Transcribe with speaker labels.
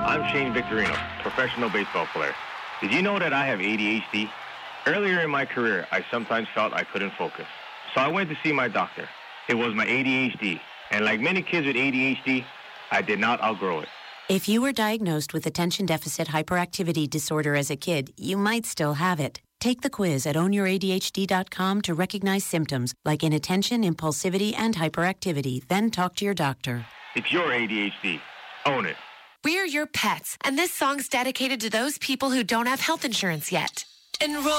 Speaker 1: I'm Shane Victorino, professional baseball player. Did you know that I have ADHD? Earlier in my career, I sometimes felt I couldn't focus. So I went to see my doctor. It was my ADHD. And like many kids with ADHD, I did not outgrow it.
Speaker 2: If you were diagnosed with attention deficit hyperactivity disorder as a kid, you might still have it. Take the quiz at ownYourADHD.com to recognize symptoms like inattention, impulsivity, and hyperactivity. Then talk to your doctor.
Speaker 1: It's your ADHD. Own it.
Speaker 3: We're your pets, and this song's dedicated to those people who don't have health insurance yet. Enroll